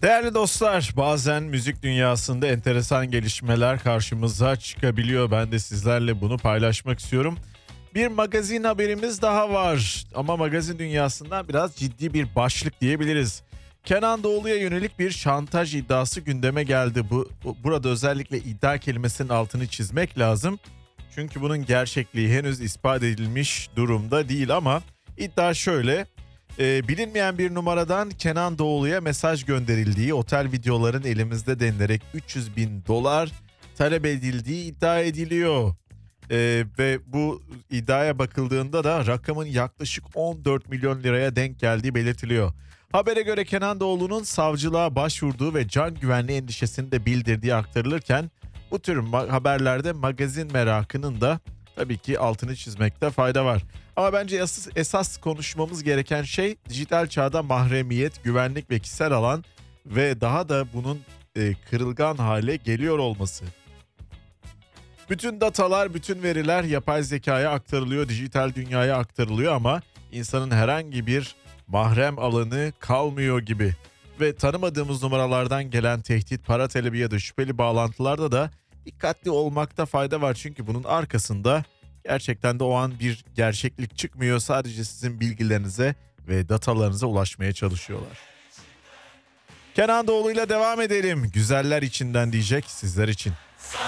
Değerli dostlar, bazen müzik dünyasında enteresan gelişmeler karşımıza çıkabiliyor. Ben de sizlerle bunu paylaşmak istiyorum. Bir magazin haberimiz daha var ama magazin dünyasından biraz ciddi bir başlık diyebiliriz. Kenan Doğulu'ya yönelik bir şantaj iddiası gündeme geldi. Burada özellikle iddia kelimesinin altını çizmek lazım. Çünkü bunun gerçekliği henüz ispat edilmiş durumda değil ama iddia şöyle. Bilinmeyen bir numaradan Kenan Doğulu'ya mesaj gönderildiği, otel videoların elimizde denilerek 300 bin dolar talep edildiği iddia ediliyor. Ve bu iddiaya bakıldığında da rakamın yaklaşık 14 milyon liraya denk geldiği belirtiliyor. Habere göre Kenan Doğulu'nun savcılığa başvurduğu ve can güvenliği endişesini de bildirdiği aktarılırken bu tür haberlerde magazin merakının da tabii ki altını çizmekte fayda var. Ama bence esas konuşmamız gereken şey dijital çağda mahremiyet, güvenlik ve kişisel alan ve daha da bunun kırılgan hale geliyor olması. Bütün datalar, bütün veriler yapay zekaya aktarılıyor, dijital dünyaya aktarılıyor ama insanın herhangi bir mahrem alanı kalmıyor gibi. Ve tanımadığımız numaralardan gelen tehdit, para talebi ya da şüpheli bağlantılarda da dikkatli olmakta fayda var. Çünkü bunun arkasında gerçekten de o an bir gerçeklik çıkmıyor. Sadece sizin bilgilerinize ve datalarınıza ulaşmaya çalışıyorlar. Kenan Doğulu'yla devam edelim. Güzeller içinden diyecek sizler için.